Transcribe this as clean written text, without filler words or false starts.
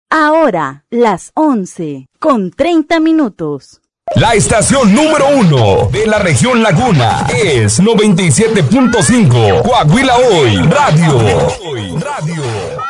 Ahora, las 11:30. La estación número 1 de la región Laguna es 97.5 Coahuila Hoy Radio.